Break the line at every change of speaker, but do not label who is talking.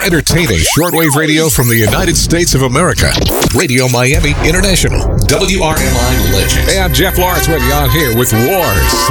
entertaining shortwave radio from the United States of America. Radio Miami International. WRMI Legends. Hey, I'm Jeff Lawrence with you on here with Wars.